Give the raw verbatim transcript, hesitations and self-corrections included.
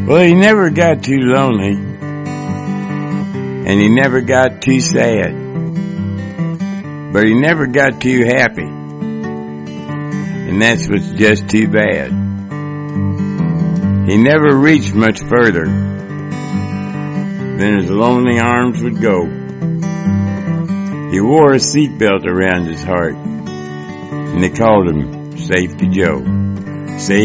Well, he never got too lonely, and he never got too sad, but he never got too happy, and that's what's just too bad. He never reached much further than his lonely arms would go. He wore a seatbelt around his heart, and they called him Safety Joe. Safety